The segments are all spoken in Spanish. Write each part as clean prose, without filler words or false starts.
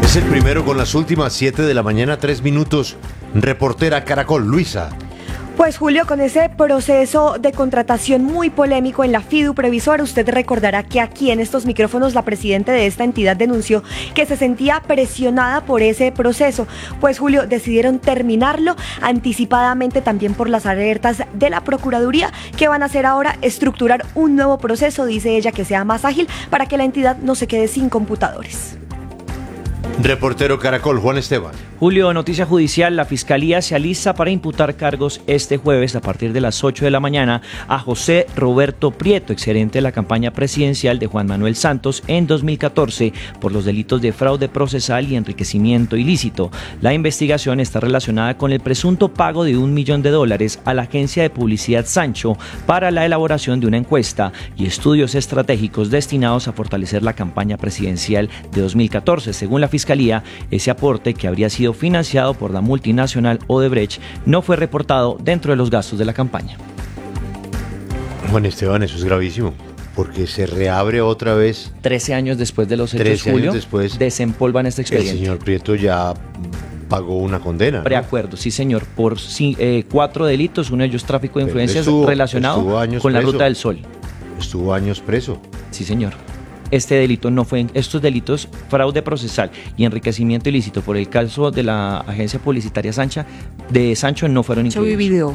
Es el primero con las últimas 7 de la mañana, 3 minutos. Reportera Caracol, Luisa. Pues Julio, con ese proceso de contratación muy polémico en la FIDU Previsora, usted recordará que aquí en estos micrófonos la presidenta de esta entidad denunció que se sentía presionada por ese proceso. Pues Julio, decidieron terminarlo anticipadamente también por las alertas de la Procuraduría. ¿Qué van a hacer ahora? Estructurar un nuevo proceso, dice ella, que sea más ágil para que la entidad no se quede sin computadores. Reportero Caracol, Juan Esteban. Julio, noticia judicial, la Fiscalía se alista para imputar cargos este jueves a partir de las 8 de la mañana a José Roberto Prieto, exgerente de la campaña presidencial de Juan Manuel Santos en 2014 por los delitos de fraude procesal y enriquecimiento ilícito. La investigación está relacionada con el presunto pago de $1 millón a la agencia de publicidad Sancho para la elaboración de una encuesta y estudios estratégicos destinados a fortalecer la campaña presidencial de 2014. Según la Fiscalía, ese aporte, que habría sido financiado por la multinacional Odebrecht, no fue reportado dentro de los gastos de la campaña. Juan Esteban, eso es gravísimo, porque se reabre otra vez. 13 años después de los hechos, Julio, después, desempolvan este expediente. El señor Prieto ya pagó una condena, ¿no? Preacuerdo, sí señor, por 4 delitos, uno de ellos tráfico de influencias relacionado con la Ruta del Sol. Estuvo años preso. Sí señor. Este delito no fue, estos delitos, fraude procesal y enriquecimiento ilícito por el caso de la agencia publicitaria Sancho, no fueron incluidos. Video.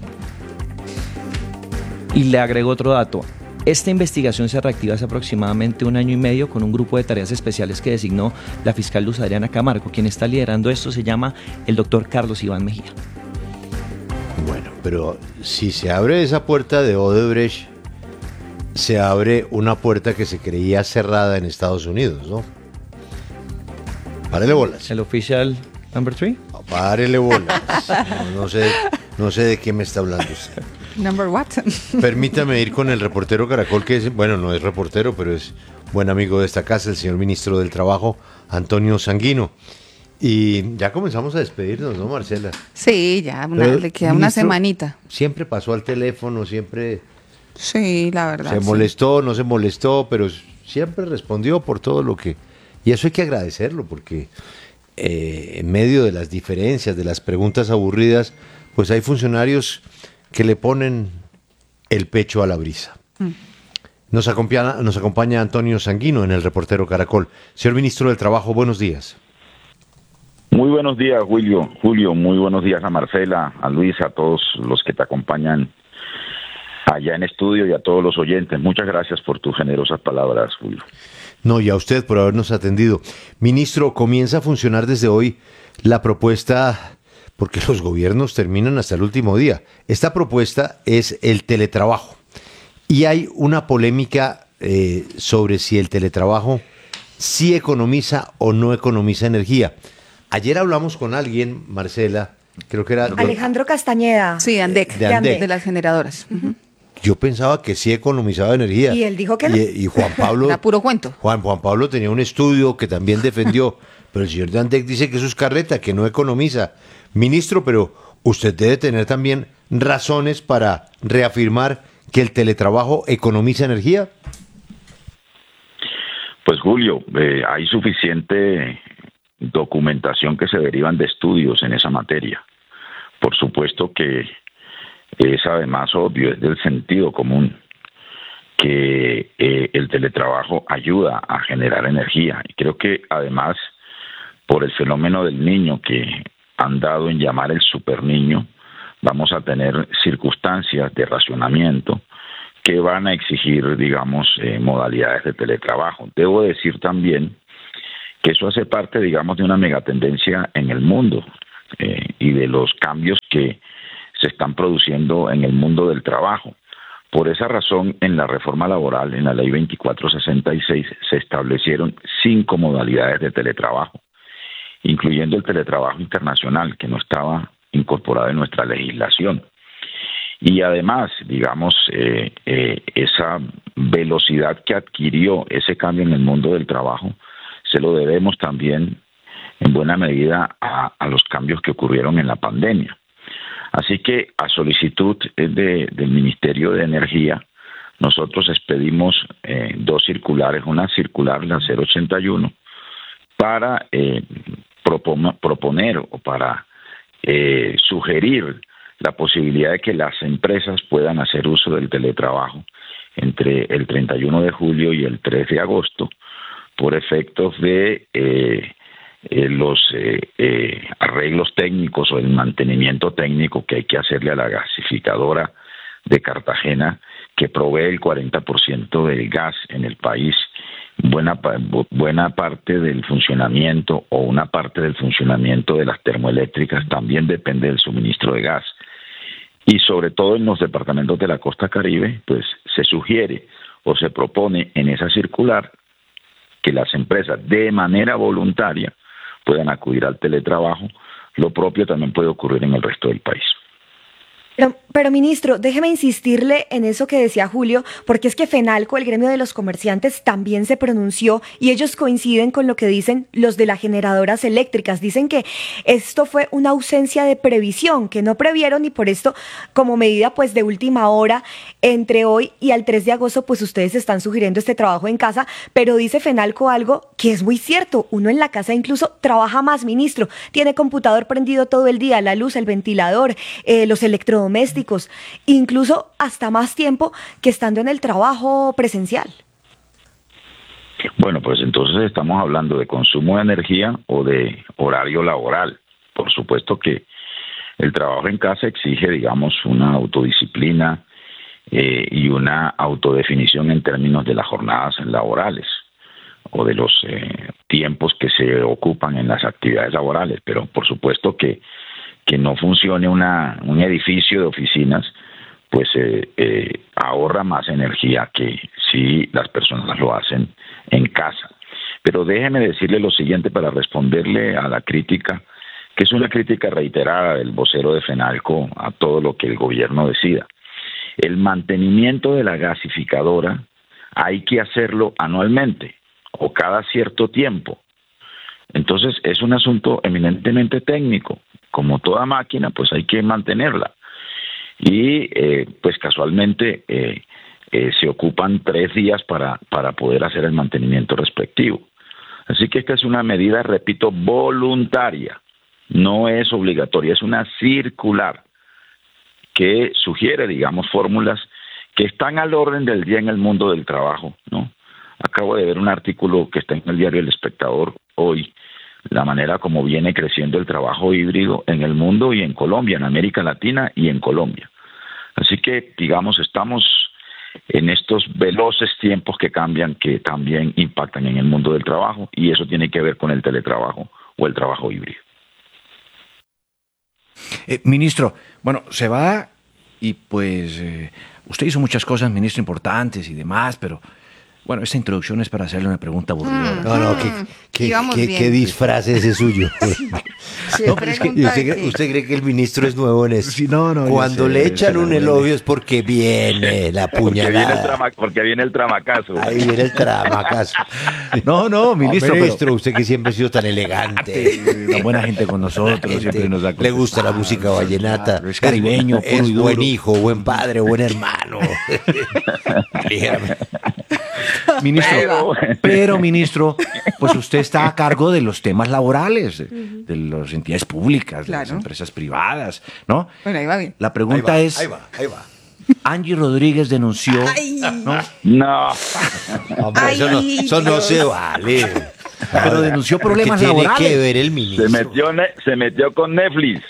Y le agrego otro dato. Esta investigación se reactiva hace aproximadamente 1 año y medio con un grupo de tareas especiales que designó la fiscal Luz Adriana Camargo. Quien está liderando esto se llama el doctor Carlos Iván Mejía. Bueno, pero si se abre esa puerta de Odebrecht, se abre una puerta que se creía cerrada en Estados Unidos, ¿no? Párele bolas. ¿El official number 3? No, párele bolas. No sé de qué me está hablando usted. Number what? Permítame ir con el reportero Caracol, que es, bueno, no es reportero, pero es buen amigo de esta casa, el señor ministro del Trabajo, Antonio Sanguino. Y ya comenzamos a despedirnos, ¿no, Marcela? Sí, ya le queda una semanita. Siempre pasó al teléfono, siempre... Sí, la verdad. Se molestó, no se molestó, pero siempre respondió por todo lo que... Y eso hay que agradecerlo, porque en medio de las diferencias, de las preguntas aburridas, pues hay funcionarios que le ponen el pecho a la brisa. Nos acompaña Antonio Sanguino en el Reportero Caracol. Señor Ministro del Trabajo, buenos días. Muy buenos días, Julio. Muy buenos días a Marcela, a Luis, a todos los que te acompañan allá en estudio y a todos los oyentes. Muchas gracias por tus generosas palabras, Julio. No, y a usted por habernos atendido. Ministro, comienza a funcionar desde hoy la propuesta, porque los gobiernos terminan hasta el último día. Esta propuesta es el teletrabajo. Y hay una polémica sobre si el teletrabajo sí economiza o no economiza energía. Ayer hablamos con alguien, Marcela, creo que era... Alejandro Castañeda. Sí, Andec, de las generadoras. Yo pensaba que sí economizaba energía. Y él dijo que no. Y Juan Pablo... Era puro cuento. Juan Pablo tenía un estudio que también defendió, pero el señor Andec dice que eso es carreta, que no economiza. Ministro, pero usted debe tener también razones para reafirmar que el teletrabajo economiza energía. Pues Julio, hay suficiente documentación que se derivan de estudios en esa materia. Por supuesto que es además obvio, es del sentido común, que el teletrabajo ayuda a generar energía. Y creo que además, por el fenómeno del niño que han dado en llamar el superniño, vamos a tener circunstancias de racionamiento que van a exigir, digamos, modalidades de teletrabajo. Debo decir también que eso hace parte, digamos, de una megatendencia en el mundo y de los cambios que se están produciendo en el mundo del trabajo. Por esa razón, en la reforma laboral, en la ley 2466, se establecieron 5 modalidades de teletrabajo, incluyendo el teletrabajo internacional, que no estaba incorporado en nuestra legislación. Y además, digamos, esa velocidad que adquirió ese cambio en el mundo del trabajo, se lo debemos también en buena medida a los cambios que ocurrieron en la pandemia. Así que a solicitud del Ministerio de Energía, nosotros expedimos 2 circulares, una circular, la 081, para proponer o para sugerir la posibilidad de que las empresas puedan hacer uso del teletrabajo entre el 31 de julio y el 3 de agosto por efectos de los arreglos técnicos o el mantenimiento técnico que hay que hacerle a la gasificadora de Cartagena, que provee el 40% del gas en el país. Buena parte del funcionamiento o una parte del funcionamiento de las termoeléctricas también depende del suministro de gas. Y sobre todo en los departamentos de la costa Caribe, pues se sugiere o se propone en esa circular que las empresas de manera voluntaria puedan acudir al teletrabajo. Lo propio también puede ocurrir en el resto del país. Pero ministro, déjeme insistirle en eso que decía Julio, porque es que FENALCO, el gremio de los comerciantes, también se pronunció y ellos coinciden con lo que dicen los de las generadoras eléctricas. Dicen que esto fue una ausencia de previsión, que no previeron y por esto, como medida pues de última hora, entre hoy y al 3 de agosto, pues ustedes están sugiriendo este trabajo en casa, pero dice FENALCO algo que es muy cierto. Uno en la casa incluso trabaja más, ministro. Tiene computador prendido todo el día, la luz, el ventilador, los electrodomésticos, incluso hasta más tiempo que estando en el trabajo presencial. Bueno, pues entonces estamos hablando de consumo de energía o de horario laboral. Por supuesto que el trabajo en casa exige, digamos, una autodisciplina y una autodefinición en términos de las jornadas laborales o de los tiempos que se ocupan en las actividades laborales, pero por supuesto que no funcione un edificio de oficinas, pues ahorra más energía que si las personas lo hacen en casa. Pero déjeme decirle lo siguiente para responderle a la crítica, que es una crítica reiterada del vocero de FENALCO a todo lo que el gobierno decida. El mantenimiento de la gasificadora hay que hacerlo anualmente o cada cierto tiempo. Entonces es un asunto eminentemente técnico. Como toda máquina, pues hay que mantenerla. Y pues casualmente se ocupan 3 días para poder hacer el mantenimiento respectivo. Así que esta es una medida, repito, voluntaria. No es obligatoria, es una circular que sugiere, digamos, fórmulas que están al orden del día en el mundo del trabajo, ¿no? Acabo de ver un artículo que está en el diario El Espectador hoy, la manera como viene creciendo el trabajo híbrido en el mundo y en Colombia, en América Latina y en Colombia. Así que, digamos, estamos en estos veloces tiempos que cambian, que también impactan en el mundo del trabajo, y eso tiene que ver con el teletrabajo o el trabajo híbrido. Ministro, bueno, se va y pues usted hizo muchas cosas, ministro, importantes y demás, pero bueno, esta introducción es para hacerle una pregunta aburrida. No, ¿qué disfraz es ese suyo? No, es que ¿usted cree que el ministro es nuevo en eso? Sí, no, cuando le echan un elogio es porque viene la puñalada. Porque viene el tramacazo. Ahí viene el tramacazo. No, ministro. Ministro, usted que siempre ha sido tan elegante. Una buena gente con nosotros, siempre nos da. Le gusta la música vallenata. Es caribeño, es buen hijo, buen padre, buen hermano. Ministro, pero ministro, pues usted está a cargo de los temas laborales, de las entidades públicas, de las empresas privadas, ¿no? Bueno, ahí va bien. La pregunta es, ahí va. Angie Rodríguez denunció, No. Hombre, eso no se vale. Pero denunció problemas laborales. Tiene que ver el ministro. Se metió con Netflix.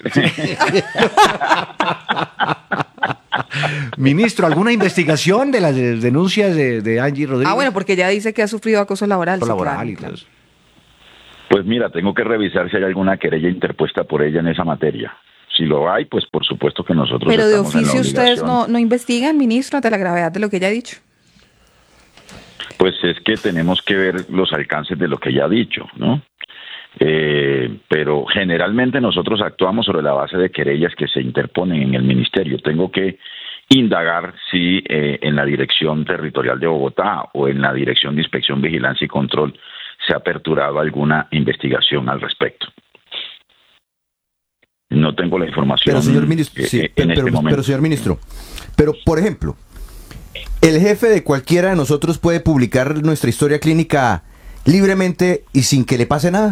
Ministro, ¿alguna investigación de las denuncias de Angie Rodríguez? Bueno, porque ella dice que ha sufrido acoso laboral. Laboral y todo eso. Pues mira, tengo que revisar si hay alguna querella interpuesta por ella en esa materia. Si lo hay, pues por supuesto que nosotros Pero de estamos en la oficio ustedes obligación. no investigan, ministro, ante la gravedad de lo que ella ha dicho. Pues es que tenemos que ver los alcances de lo que ella ha dicho, ¿no? Pero generalmente nosotros actuamos sobre la base de querellas que se interponen en el ministerio. Tengo que indagar si en la Dirección Territorial de Bogotá o en la Dirección de Inspección, Vigilancia y Control se ha aperturado alguna investigación al respecto. No tengo la información. Pero señor ministro, este momento. Pero señor ministro, por ejemplo, el jefe de cualquiera de nosotros puede publicar nuestra historia clínica libremente y sin que le pase nada?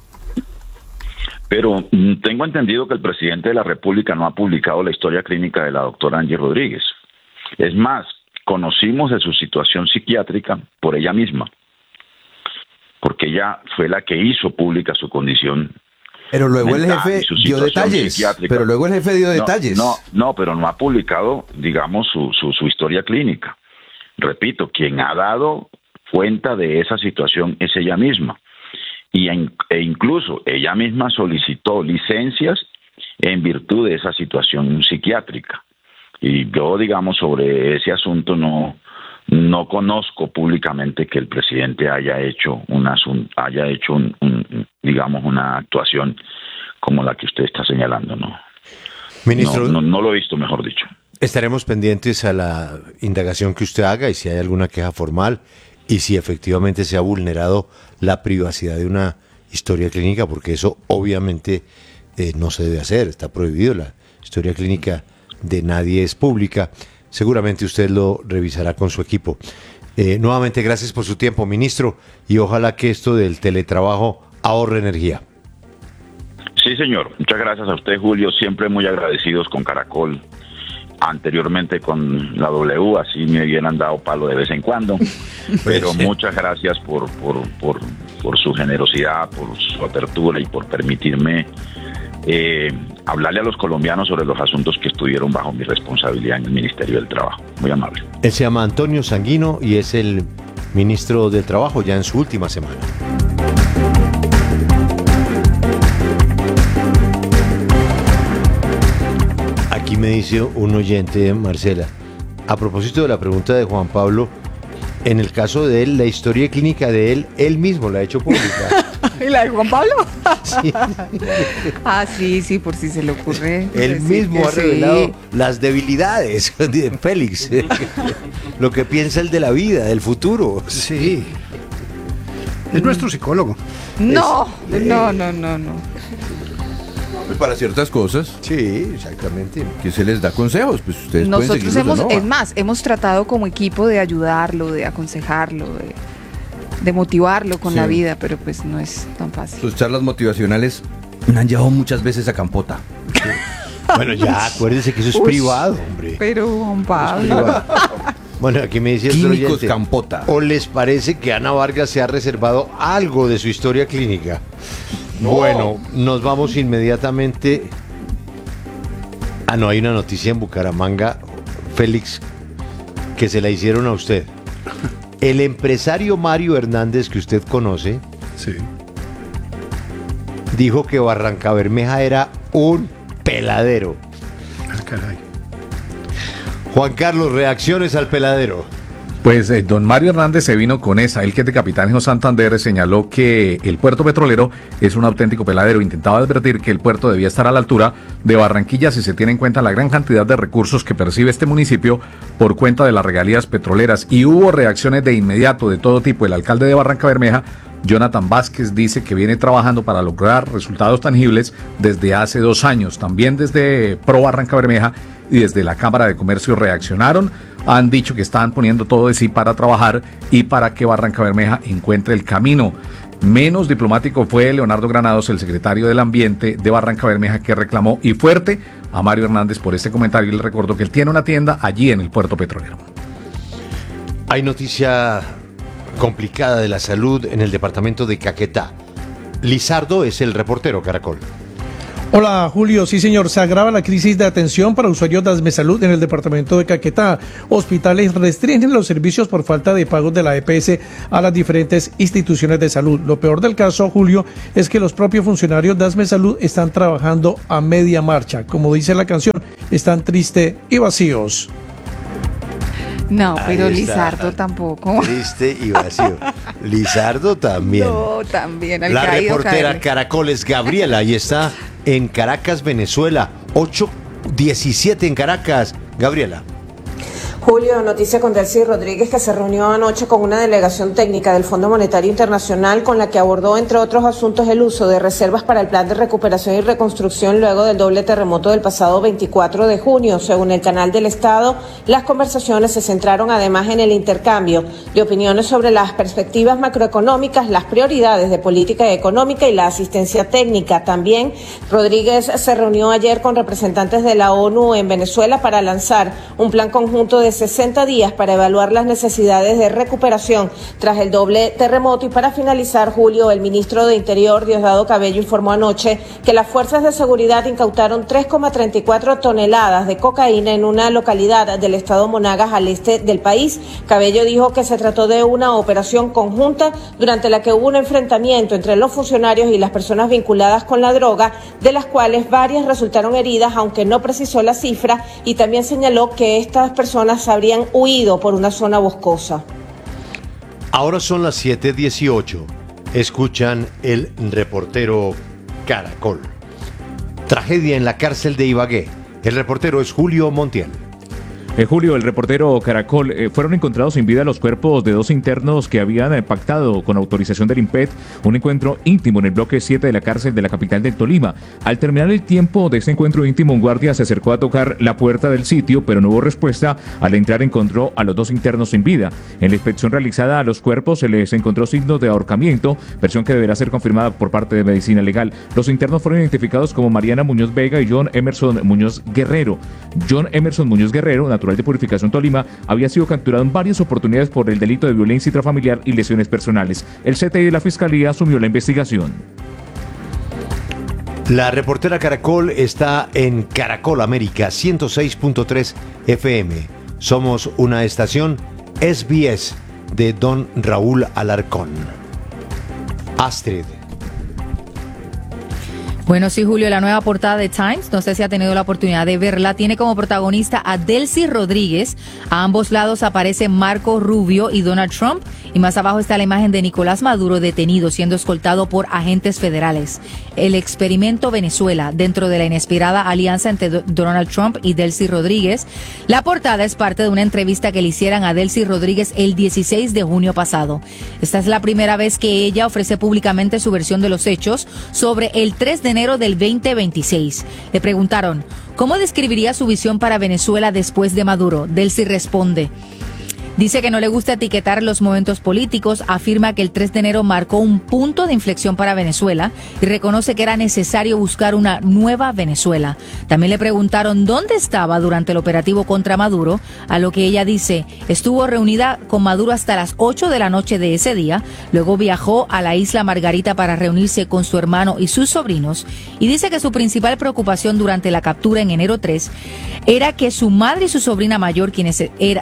Pero tengo entendido que el presidente de la República no ha publicado la historia clínica de la doctora Angie Rodríguez. Es más, conocimos de su situación psiquiátrica por ella misma, porque ella fue la que hizo pública su condición. Pero luego el jefe dio detalles. Pero no ha publicado, digamos, su historia clínica. Repito, quien ha dado cuenta de esa situación es ella misma. E incluso ella misma solicitó licencias en virtud de esa situación psiquiátrica. Y yo, digamos, sobre ese asunto no conozco públicamente que el presidente haya hecho digamos, una actuación como la que usted está señalando, ¿no? Ministro, no lo he visto, mejor dicho. Estaremos pendientes a la indagación que usted haga y si hay alguna queja formal y si efectivamente se ha vulnerado la privacidad de una historia clínica, porque eso obviamente no se debe hacer, está prohibido. La historia clínica de nadie es pública. Seguramente usted lo revisará con su equipo. Nuevamente, gracias por su tiempo, ministro, y ojalá que esto del teletrabajo ahorre energía. Sí, señor. Muchas gracias a usted, Julio. Siempre muy agradecidos con Caracol. Anteriormente con la W, así me hubieran dado palo de vez en cuando. Pero muchas gracias por su generosidad, por su apertura y por permitirme hablarle a los colombianos sobre los asuntos que estuvieron bajo mi responsabilidad en el Ministerio del Trabajo. Muy amable. Él se llama Antonio Sanguino y es el ministro del Trabajo ya en su última semana. Aquí me dice un oyente, Marcela, a propósito de la pregunta de Juan Pablo, en el caso de él, la historia clínica de él mismo la ha hecho pública. ¿Y la de Juan Pablo? Sí. Sí, por si se le ocurre. Él mismo ha revelado las debilidades de Félix, lo que piensa él de la vida, del futuro. Sí. Es nuestro psicólogo. No. Para ciertas cosas. Sí, exactamente. Que se les da consejos, pues ustedes Nosotros pueden seguirlos, hemos tratado como equipo de ayudarlo, de aconsejarlo, de motivarlo con la vida, pero pues no es tan fácil. Sus charlas motivacionales me han llevado muchas veces a Campota. Bueno, ya acuérdese que eso es privado, hombre. Pero Juan Pablo. Bueno, aquí me dice el Químicos oyente, Campota. ¿o les parece que Ana Vargas se ha reservado algo de su historia clínica? No. Bueno, nos vamos inmediatamente. No, hay una noticia en Bucaramanga, Félix, que se la hicieron a usted. El empresario Mario Hernández, que usted conoce, sí, dijo que Barrancabermeja era un peladero. Ah, caray. Juan Carlos, reacciones al peladero. Pues don Mario Hernández se vino con esa. Él, que es de Capitán Santander, señaló que el puerto petrolero es un auténtico peladero. Intentaba advertir que el puerto debía estar a la altura de Barranquilla si se tiene en cuenta la gran cantidad de recursos que percibe este municipio por cuenta de las regalías petroleras. Y hubo reacciones de inmediato de todo tipo. El alcalde de Barrancabermeja, Jonathan Vázquez, dice que viene trabajando para lograr resultados tangibles desde hace 2 años. También desde Pro Barrancabermeja y desde la Cámara de Comercio reaccionaron. Han dicho que están poniendo todo de sí para trabajar y para que Barrancabermeja encuentre el camino. Menos diplomático fue Leonardo Granados, el secretario del Ambiente de Barrancabermeja, que reclamó y fuerte a Mario Hernández por este comentario y le recordó que él tiene una tienda allí en el puerto petrolero. Hay noticia complicada de la salud en el departamento de Caquetá. Lizardo es el reportero Caracol. Hola Julio, sí señor, se agrava la crisis de atención para usuarios de Asmesalud en el departamento de Caquetá. Hospitales restringen los servicios por falta de pagos de la EPS a las diferentes instituciones de salud. Lo peor del caso, Julio, es que los propios funcionarios de Asmesalud están trabajando a media marcha. Como dice la canción, están tristes y vacíos. No, pero Lizardo tampoco. Triste y vacío. Lizardo también. No, también. La reportera Caracol es Gabriela y está en Caracas, Venezuela. 8:17 en Caracas. Gabriela. Julio, noticia con Delcy Rodríguez, que se reunió anoche con una delegación técnica del Fondo Monetario Internacional con la que abordó, entre otros asuntos, el uso de reservas para el plan de recuperación y reconstrucción luego del doble terremoto del pasado 24 de junio. Según el Canal del Estado, las conversaciones se centraron además en el intercambio de opiniones sobre las perspectivas macroeconómicas, las prioridades de política económica y la asistencia técnica. También Rodríguez se reunió ayer con representantes de la ONU en Venezuela para lanzar un plan conjunto de 60 días para evaluar las necesidades de recuperación tras el doble terremoto. Y para finalizar, Julio, el ministro de Interior, Diosdado Cabello, informó anoche que las fuerzas de seguridad incautaron 3,34 toneladas de cocaína en una localidad del estado Monagas, al este del país. Cabello dijo que se trató de una operación conjunta durante la que hubo un enfrentamiento entre los funcionarios y las personas vinculadas con la droga, de las cuales varias resultaron heridas, aunque no precisó la cifra, y también señaló que estas personas habrían huido por una zona boscosa. Ahora son las 7:18. Escuchan el reportero Caracol. Tragedia en la cárcel de Ibagué. El reportero es Julio Montiel. Julio, el reportero Caracol, fueron encontrados sin vida los cuerpos de 2 internos que habían pactado con autorización del INPET un encuentro íntimo en el bloque 7 de la cárcel de la capital del Tolima. Al terminar el tiempo de ese encuentro íntimo, un guardia se acercó a tocar la puerta del sitio, pero no hubo respuesta. Al entrar encontró a los 2 internos sin vida. En la inspección realizada a los cuerpos se les encontró signos de ahorcamiento, versión que deberá ser confirmada por parte de Medicina Legal. Los internos fueron identificados como Mariana Muñoz Vega y John Emerson Muñoz Guerrero. John Emerson Muñoz Guerrero, natural de Purificación, Tolima, había sido capturado en varias oportunidades por el delito de violencia intrafamiliar y lesiones personales. El CTI de la Fiscalía asumió la investigación. La reportera Caracol está en Caracol América 106.3 FM. Somos una estación SBS de don Raúl Alarcón. Astrid. Bueno, sí, Julio, la nueva portada de Times, no sé si ha tenido la oportunidad de verla, tiene como protagonista a Delcy Rodríguez. A ambos lados aparecen Marco Rubio y Donald Trump, y más abajo está la imagen de Nicolás Maduro detenido, siendo escoltado por agentes federales. El experimento Venezuela, dentro de la inesperada alianza entre Donald Trump y Delcy Rodríguez. La portada es parte de una entrevista que le hicieran a Delcy Rodríguez el 16 de junio pasado. Esta es la primera vez que ella ofrece públicamente su versión de los hechos sobre el 3 de enero del 2026. Le preguntaron, ¿cómo describiría su visión para Venezuela después de Maduro? Delcy responde. Dice que no le gusta etiquetar los momentos políticos, afirma que el 3 de enero marcó un punto de inflexión para Venezuela y reconoce que era necesario buscar una nueva Venezuela. También le preguntaron dónde estaba durante el operativo contra Maduro, a lo que ella dice, estuvo reunida con Maduro hasta las 8 de la noche de ese día, luego viajó a la isla Margarita para reunirse con su hermano y sus sobrinos, y dice que su principal preocupación durante la captura en enero 3 era que su madre y su sobrina mayor, quienes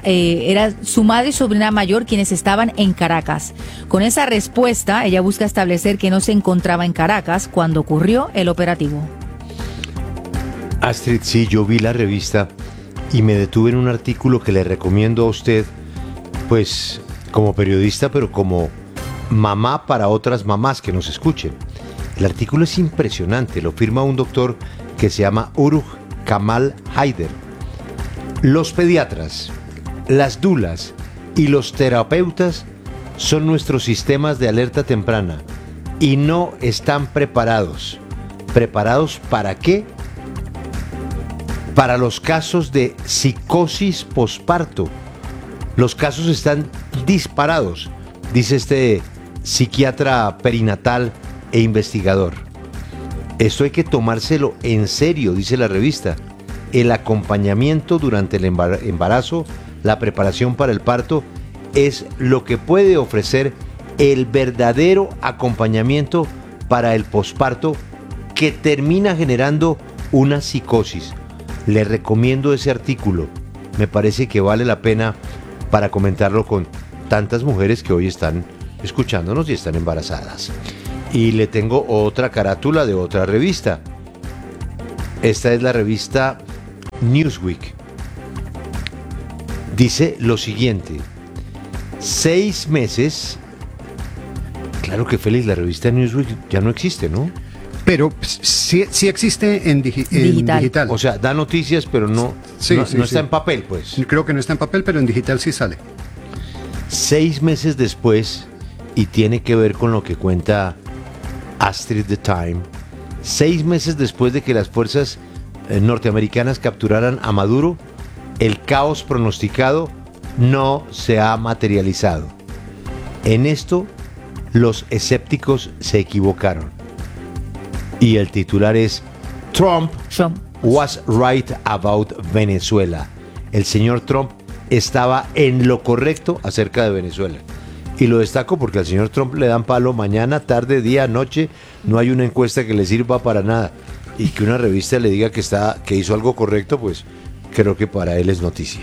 estaban en Caracas. Con esa respuesta, ella busca establecer que no se encontraba en Caracas cuando ocurrió el operativo. Astrid, sí, yo vi la revista y me detuve en un artículo que le recomiendo a usted, pues como periodista, pero como mamá para otras mamás que nos escuchen. El artículo es impresionante, lo firma un doctor que se llama Uruj Kamal Haider. Los pediatras, las dulas y los terapeutas son nuestros sistemas de alerta temprana y no están preparados. ¿Preparados para qué? Para los casos de psicosis posparto. Los casos están disparados, dice este psiquiatra perinatal e investigador. Esto hay que tomárselo en serio, dice la revista. El acompañamiento durante el embarazo, la preparación para el parto, es lo que puede ofrecer el verdadero acompañamiento para el posparto, que termina generando una psicosis. Le recomiendo ese artículo. Me parece que vale la pena para comentarlo con tantas mujeres que hoy están escuchándonos y están embarazadas. Y le tengo otra carátula de otra revista. Esta es la revista Newsweek. Dice lo siguiente: 6 meses. Claro que Félix, la revista Newsweek ya no existe, ¿no? Pero sí existe en digital. O sea, da noticias, pero no está en papel, pues. Creo que no está en papel, pero en digital sí sale. 6 meses después, y tiene que ver con lo que cuenta Astrid The Time, 6 meses después de que las fuerzas norteamericanas capturaran a Maduro, el caos pronosticado no se ha materializado. En esto, los escépticos se equivocaron. Y el titular es Trump was right about Venezuela. El señor Trump estaba en lo correcto acerca de Venezuela. Y lo destaco porque al señor Trump le dan palo mañana, tarde, día, noche. No hay una encuesta que le sirva para nada. Y que una revista le diga que hizo algo correcto, pues creo que para él es noticia.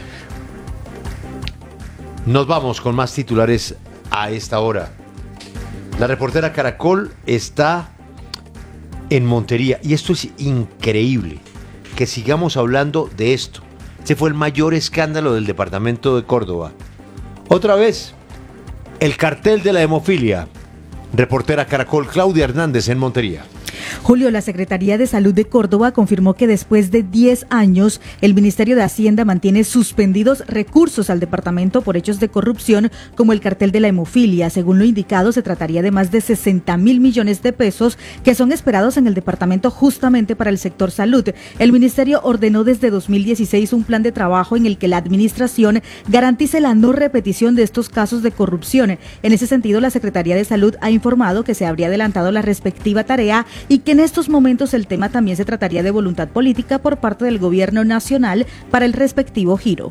Nos vamos con más titulares a esta hora. La reportera Caracol está en Montería, y esto es increíble, que sigamos hablando de esto. Este fue el mayor escándalo del departamento de Córdoba. Otra vez, el cartel de la hemofilia. Reportera Caracol, Claudia Hernández en Montería. Julio, la Secretaría de Salud de Córdoba confirmó que después de 10 años, el Ministerio de Hacienda mantiene suspendidos recursos al departamento por hechos de corrupción como el cartel de la hemofilia. Según lo indicado, se trataría de más de 60.000 millones de pesos que son esperados en el departamento justamente para el sector salud. El Ministerio ordenó desde 2016 un plan de trabajo en el que la administración garantice la no repetición de estos casos de corrupción. En ese sentido, la Secretaría de Salud ha informado que se habría adelantado la respectiva tarea y que en estos momentos el tema también se trataría de voluntad política por parte del gobierno nacional para el respectivo giro.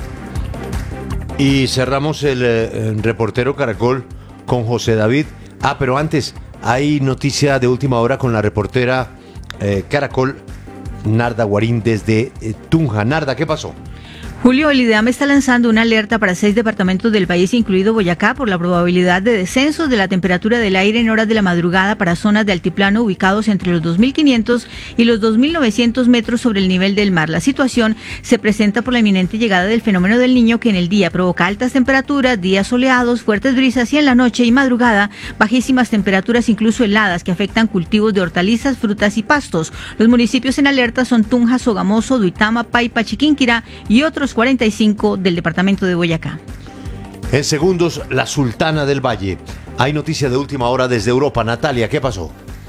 Y cerramos el reportero Caracol con José David. Pero antes, hay noticia de última hora con la reportera Caracol, Narda Guarín, desde Tunja. Narda, ¿qué pasó? Julio, el IDEAM está lanzando una alerta para 6 departamentos del país, incluido Boyacá, por la probabilidad de descenso de la temperatura del aire en horas de la madrugada para zonas de altiplano ubicados entre los 2.500 y los 2.900 metros sobre el nivel del mar. La situación se presenta por la inminente llegada del fenómeno del Niño, que en el día provoca altas temperaturas, días soleados, fuertes brisas, y en la noche y madrugada bajísimas temperaturas, incluso heladas, que afectan cultivos de hortalizas, frutas y pastos. Los municipios en alerta son Tunja, Sogamoso, Duitama, Paipa, Chiquinquirá y otros 45 del departamento de Boyacá. En segundos, la Sultana del Valle. Hay noticia de última hora desde Europa. Natalia, ¿qué pasó?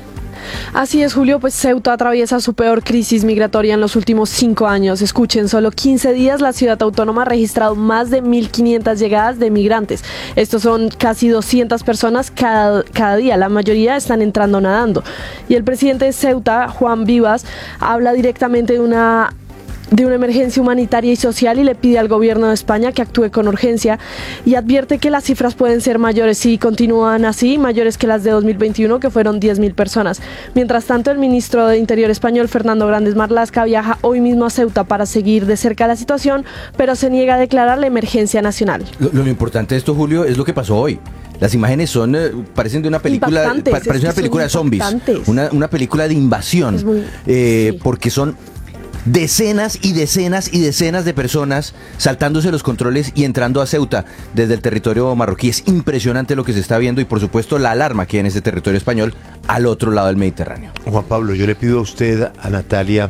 Así es, Julio, pues Ceuta atraviesa su peor crisis migratoria en los últimos 5 años. Escuchen, solo 15 días la ciudad autónoma ha registrado más de 1.500 llegadas de migrantes. Estos son casi 200 personas cada día. La mayoría están entrando nadando. Y el presidente de Ceuta, Juan Vivas, habla directamente de una emergencia humanitaria y social y le pide al gobierno de España que actúe con urgencia, y advierte que las cifras pueden ser mayores si continúan así, mayores que las de 2021, que fueron 10.000 personas. Mientras tanto, el ministro de Interior español, Fernando Grande Marlaska, viaja hoy mismo a Ceuta para seguir de cerca la situación, pero se niega a declarar la emergencia nacional. Lo importante de esto, Julio, es lo que pasó hoy. Las imágenes parecen de una película, parece una película de zombies, una película de invasión, porque son decenas y decenas y decenas de personas saltándose los controles y entrando a Ceuta desde el territorio marroquí. Es impresionante lo que se está viendo, y por supuesto la alarma que hay en este territorio español al otro lado del Mediterráneo. Juan Pablo, yo le pido a usted, a Natalia,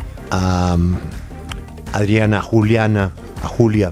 a Adriana, a Juliana, a Julia,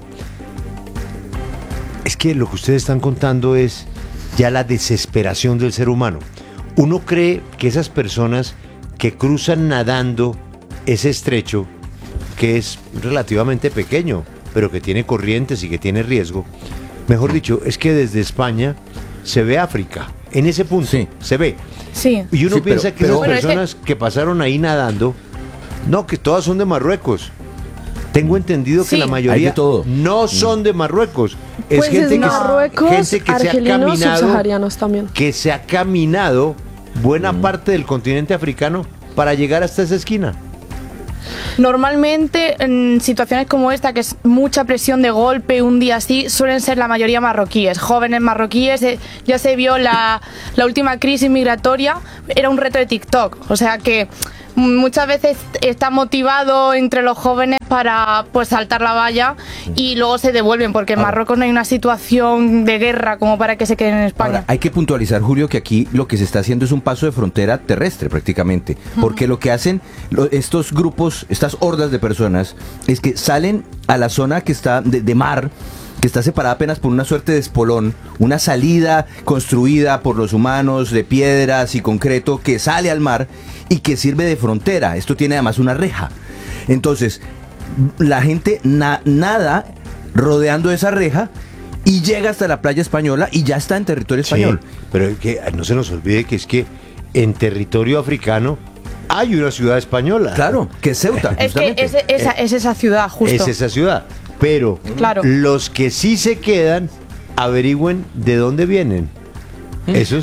es que lo que ustedes están contando es ya la desesperación del ser humano. Uno cree que esas personas que cruzan nadando ese estrecho, que es relativamente pequeño, pero que tiene corrientes y que tiene riesgo, mejor dicho, es que desde España se ve África. En ese punto se ve. Sí. Y uno piensa que esas personas es que pasaron ahí nadando, no, que todas son de Marruecos. Tengo entendido que la mayoría no son de Marruecos. Es pues gente, es Marruecos, gente que argelinos, subsaharianos también. Que se ha caminado buena parte del continente africano para llegar hasta esa esquina. Normalmente en situaciones como esta, que es mucha presión de golpe, un día así, suelen ser la mayoría marroquíes, jóvenes marroquíes. Ya se vio la última crisis migratoria, era un reto de TikTok, o sea que muchas veces está motivado entre los jóvenes para pues saltar la valla y luego se devuelven, porque en Marruecos no hay una situación de guerra como para que se queden en España. Ahora, hay que puntualizar, Julio, que aquí lo que se está haciendo es un paso de frontera terrestre prácticamente, porque lo que hacen estos grupos, estas hordas de personas, es que salen a la zona que está de mar, que está separada apenas por una suerte de espolón, una salida construida por los humanos de piedras y concreto que sale al mar y que sirve de frontera. Esto tiene además una reja. Entonces, la gente nada rodeando esa reja y llega hasta la playa española y ya está en territorio español. Sí, pero es que no se nos olvide que es que en territorio africano hay una ciudad española. Claro, que es Ceuta. Es que es esa ciudad, justo. Es esa ciudad. Pero los que sí se quedan, averigüen de dónde vienen. Esos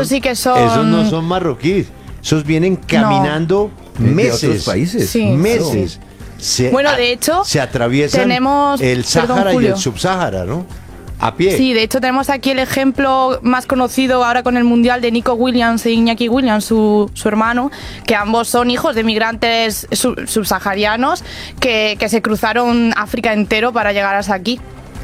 no son marroquíes. Esos vienen caminando meses. De otros países. Sí. Meses. Bueno, de hecho, se atraviesan el Sáhara y el Subsáhara, ¿no? A pie. Sí, de hecho tenemos aquí el ejemplo más conocido ahora con el Mundial de Nico Williams e Iñaki Williams, su hermano, que ambos son hijos de migrantes subsaharianos que se cruzaron África entero para llegar hasta aquí.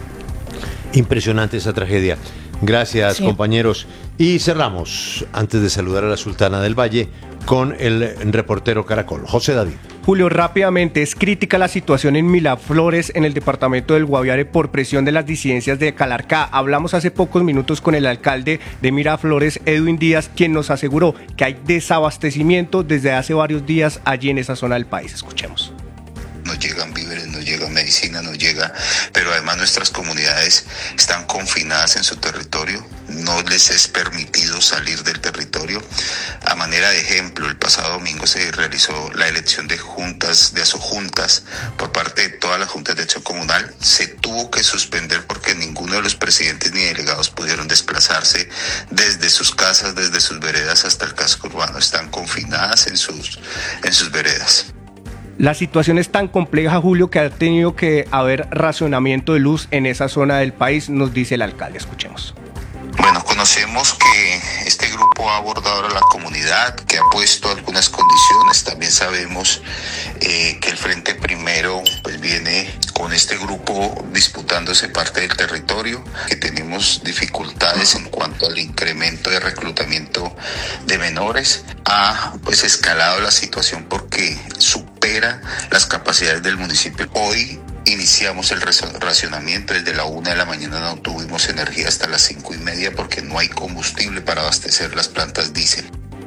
Impresionante esa tragedia. Gracias, compañeros. Y cerramos, antes de saludar a la Sultana del Valle, con el reportero Caracol, José David. Julio, rápidamente, es crítica la situación en Miraflores, en el departamento del Guaviare, por presión de las disidencias de Calarcá. Hablamos hace pocos minutos con el alcalde de Miraflores, Edwin Díaz, quien nos aseguró que hay desabastecimiento desde hace varios días allí en esa zona del país. Escuchemos. No llegan víveres, no llega medicina, no llega, pero además nuestras comunidades están confinadas en su territorio, no les es permitido salir del territorio. A manera de ejemplo, el pasado domingo se realizó la elección de juntas, de asojuntas, por parte de todas las juntas de acción comunal. Se tuvo que suspender porque ninguno de los presidentes ni delegados pudieron desplazarse desde sus casas, desde sus veredas hasta el casco urbano. Están confinadas en sus veredas. La situación es tan compleja, Julio, que ha tenido que haber racionamiento de luz en esa zona del país, nos dice el alcalde. Escuchemos. Bueno, conocemos que este grupo ha abordado a la comunidad, que ha puesto algunas condiciones. También sabemos que el Frente Primero pues viene con este grupo disputándose parte del territorio, que tenemos dificultades en cuanto al incremento de reclutamiento de menores. Ha pues escalado la situación porque supera las capacidades del municipio. Hoy iniciamos el racionamiento, desde la 1 de la mañana no tuvimos energía hasta las 5:30 porque no hay combustible para abastecer las plantas diésel.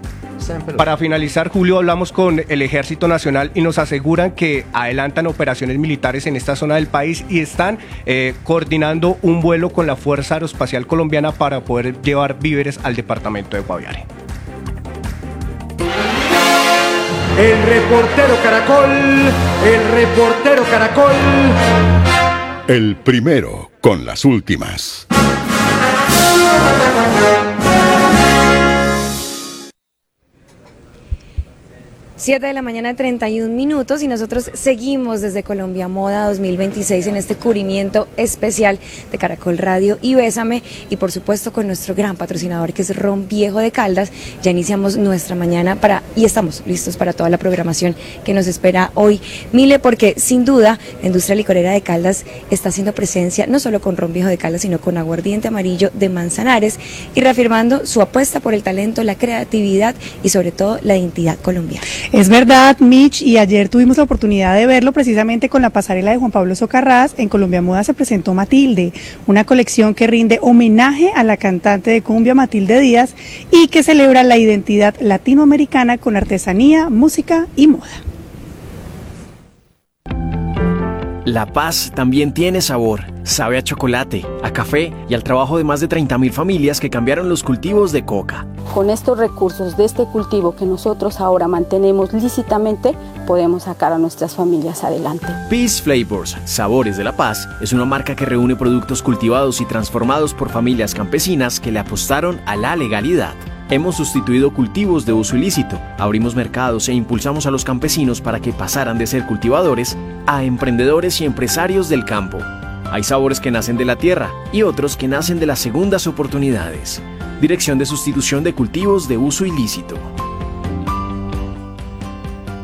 Para finalizar, Julio, hablamos con el Ejército Nacional y nos aseguran que adelantan operaciones militares en esta zona del país y están coordinando un vuelo con la Fuerza Aeroespacial Colombiana para poder llevar víveres al departamento de Guaviare. El reportero Caracol. El primero con las últimas. 7 de la mañana, 31 minutos, y nosotros seguimos desde Colombia Moda 2026 en este cubrimiento especial de Caracol Radio y Bésame, y por supuesto con nuestro gran patrocinador que es Ron Viejo de Caldas. Ya iniciamos nuestra mañana y estamos listos para toda la programación que nos espera hoy, Mile, porque sin duda la industria licorera de Caldas está haciendo presencia no solo con Ron Viejo de Caldas, sino con Aguardiente Amarillo de Manzanares, y reafirmando su apuesta por el talento, la creatividad y sobre todo la identidad colombiana. Es verdad, Mitch, y ayer tuvimos la oportunidad de verlo precisamente con la pasarela de Juan Pablo Socarrás. En Colombia Moda se presentó Matilde, una colección que rinde homenaje a la cantante de cumbia Matilde Díaz y que celebra la identidad latinoamericana con artesanía, música y moda. La paz también tiene sabor, sabe a chocolate, a café y al trabajo de más de 30.000 familias que cambiaron los cultivos de coca. Con estos recursos de este cultivo que nosotros ahora mantenemos lícitamente, podemos sacar a nuestras familias adelante. Peace Flavors, Sabores de la Paz, es una marca que reúne productos cultivados y transformados por familias campesinas que le apostaron a la legalidad. Hemos sustituido cultivos de uso ilícito, abrimos mercados e impulsamos a los campesinos para que pasaran de ser cultivadores a emprendedores y empresarios del campo. Hay sabores que nacen de la tierra y otros que nacen de las segundas oportunidades. Dirección de Sustitución de Cultivos de Uso Ilícito.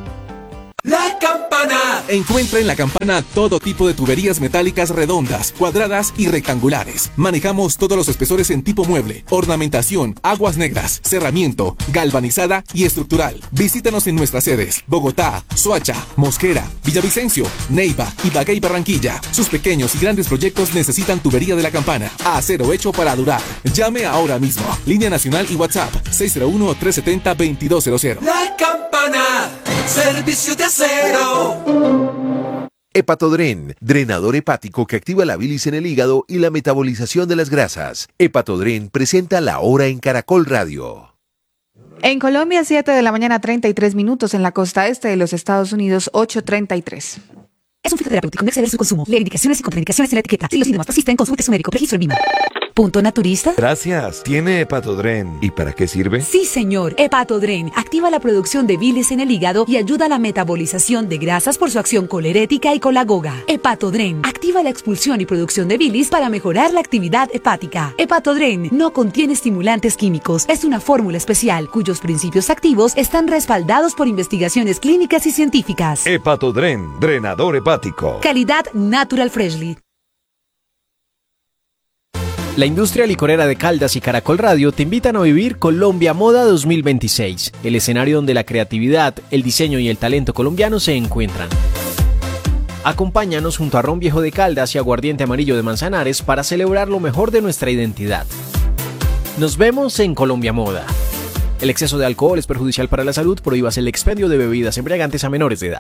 Encuentra en La Campana todo tipo de tuberías metálicas redondas, cuadradas y rectangulares. Manejamos todos los espesores en tipo mueble, ornamentación, aguas negras, cerramiento, galvanizada y estructural. Visítanos en nuestras sedes: Bogotá, Soacha, Mosquera, Villavicencio, Neiva, Ibagué y Barranquilla. Sus pequeños y grandes proyectos necesitan tubería de La Campana. Acero hecho para durar. Llame ahora mismo. Línea nacional y WhatsApp 601-370-2200. La Campana, servicio de acero. Hepatodren, drenador hepático que activa la bilis en el hígado y la metabolización de las grasas. Hepatodren presenta La Hora en Caracol Radio. En Colombia, 7 de la mañana, 33 minutos. En la costa este de los Estados Unidos, 8:33. Es un fitoterapéutico, no exceder su consumo. Lee indicaciones y contraindicaciones en la etiqueta. Si los síntomas persisten, consulte su médico. Registro en Lima. ¿Punto naturista? Gracias. ¿Tiene Hepatodren? ¿Y para qué sirve? Sí, señor. Hepatodren activa la producción de bilis en el hígado y ayuda a la metabolización de grasas por su acción colerética y colagoga. Hepatodren activa la expulsión y producción de bilis para mejorar la actividad hepática. Hepatodren no contiene estimulantes químicos. Es una fórmula especial cuyos principios activos están respaldados por investigaciones clínicas y científicas. Hepatodren, drenador hepático. Calidad Natural Freshly. La industria licorera de Caldas y Caracol Radio te invitan a vivir Colombia Moda 2026, el escenario donde la creatividad, el diseño y el talento colombiano se encuentran. Acompáñanos junto a Ron Viejo de Caldas y Aguardiente Amarillo de Manzanares para celebrar lo mejor de nuestra identidad. Nos vemos en Colombia Moda. El exceso de alcohol es perjudicial para la salud. Prohíbas el expendio de bebidas embriagantes a menores de edad.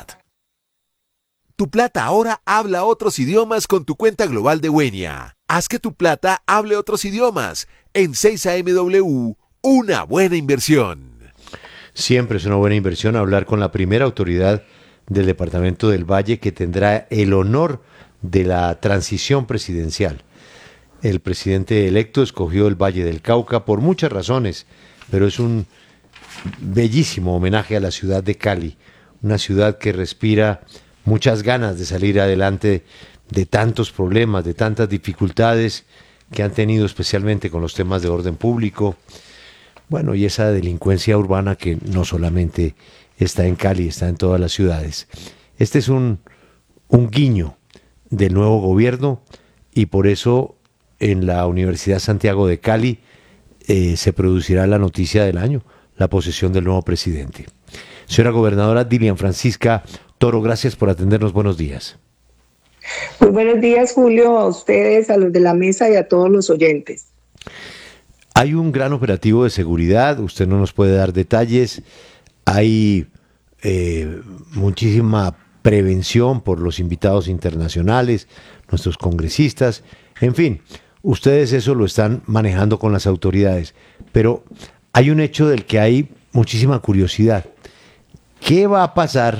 Tu plata ahora habla otros idiomas con tu cuenta global de Wenia. Haz que tu plata hable otros idiomas. En 6AMW, una buena inversión. Siempre es una buena inversión hablar con la primera autoridad del Departamento del Valle que tendrá el honor de la transición presidencial. El presidente electo escogió el Valle del Cauca por muchas razones, pero es un bellísimo homenaje a la ciudad de Cali, una ciudad que respira muchas ganas de salir adelante de tantos problemas, de tantas dificultades que han tenido especialmente con los temas de orden público. Bueno, y esa delincuencia urbana que no solamente está en Cali, está en todas las ciudades. Este es un guiño del nuevo gobierno y por eso en la Universidad Santiago de Cali se producirá la noticia del año, la posesión del nuevo presidente. Señora gobernadora Dilian Francisca Toro, gracias por atendernos. Buenos días. Muy buenos días, Julio, a ustedes, a los de la mesa y a todos los oyentes. Hay un gran operativo de seguridad, usted no nos puede dar detalles, hay muchísima prevención por los invitados internacionales, nuestros congresistas, en fin, ustedes eso lo están manejando con las autoridades, pero hay un hecho del que hay muchísima curiosidad. ¿Qué va a pasar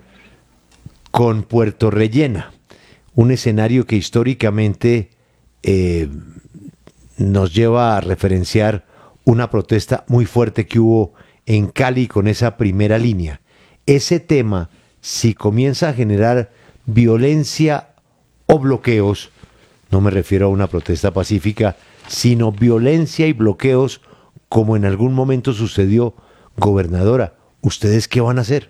con Puerto Rellena? Un escenario que históricamente nos lleva a referenciar una protesta muy fuerte que hubo en Cali con esa primera línea. Ese tema, si comienza a generar violencia o bloqueos, no me refiero a una protesta pacífica, sino violencia y bloqueos como en algún momento sucedió, gobernadora, ¿ustedes qué van a hacer?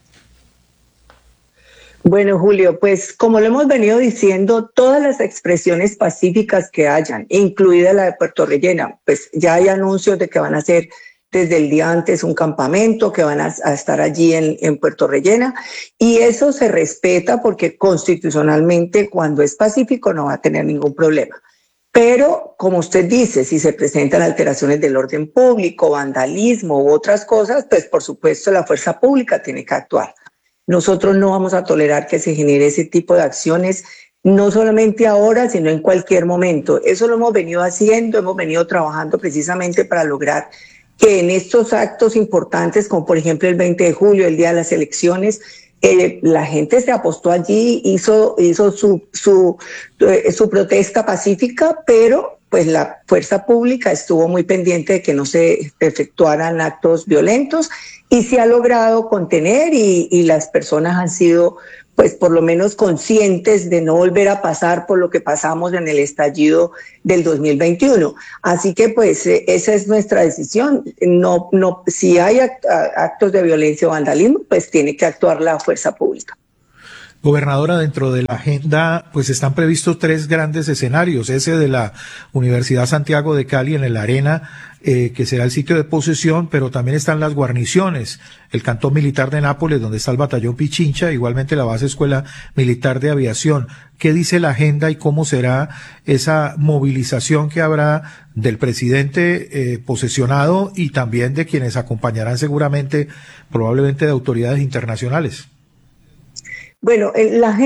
Bueno, Julio, pues como lo hemos venido diciendo, todas las expresiones pacíficas que hayan, incluida la de Puerto Rellena, pues ya hay anuncios de que van a hacer desde el día antes un campamento, que van a estar allí en Puerto Rellena, y eso se respeta porque constitucionalmente cuando es pacífico no va a tener ningún problema. Pero, como usted dice, si se presentan alteraciones del orden público, vandalismo u otras cosas, pues por supuesto la fuerza pública tiene que actuar. Nosotros no vamos a tolerar que se genere ese tipo de acciones, no solamente ahora, sino en cualquier momento. Eso lo hemos venido haciendo, hemos venido trabajando precisamente para lograr que en estos actos importantes, como por ejemplo el 20 de julio, el día de las elecciones, la gente se apostó allí, hizo su protesta pacífica, pero pues la fuerza pública estuvo muy pendiente de que no se efectuaran actos violentos y se ha logrado contener y las personas han sido pues por lo menos conscientes de no volver a pasar por lo que pasamos en el estallido del 2021. Así que pues esa es nuestra decisión. No, si hay actos de violencia o vandalismo, pues tiene que actuar la fuerza pública. Gobernadora, dentro de la agenda, pues están previstos 3 grandes escenarios. Ese de la Universidad Santiago de Cali en el Arena, que será el sitio de posesión, pero también están las guarniciones, el Cantón Militar de Nápoles, donde está el Batallón Pichincha, igualmente la Base Escuela Militar de Aviación. ¿Qué dice la agenda y cómo será esa movilización que habrá del presidente posesionado y también de quienes acompañarán seguramente, probablemente de autoridades internacionales? Bueno, la